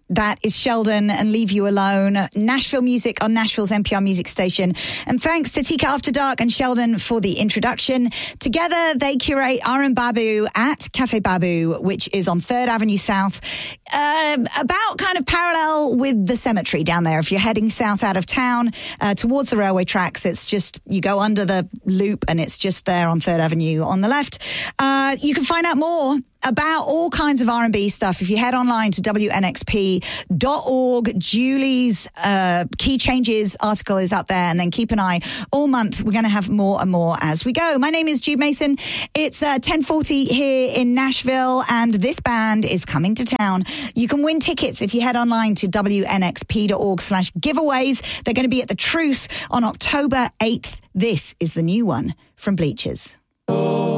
That is Sheldon and Leave You Alone. Nashville music on Nashville's NPR music station. And thanks to Tika After Dark and Sheldon for the introduction. Together, they curate R&Babu at Cafe Babu, which is on 3rd Avenue South, about kind of parallel with the cemetery down there. If you're heading south out of town towards the railway tracks, it's just, you go under the loop and it's just there on 3rd Avenue on the left. You can find out more about all kinds of R&B stuff if you head online to wnxp.org. Julie's Key Changes article is up there, and then keep an eye all month. We're going to have more and more as we go. My name is Jude Mason. It's 10:40 here in Nashville, and this band is coming to town. You can win tickets if you head online to wnxp.org/giveaways. They're going to be at The Truth on October 8th. This is the new one from Bleachers.